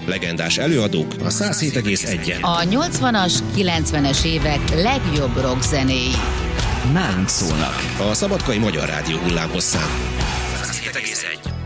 Legendás előadók a 107,1-en. A 80-as, 90-es évek legjobb rock zenéi. Nálunk szólnak. A Szabadkai Magyar Rádió hullámhosszán. 107,1.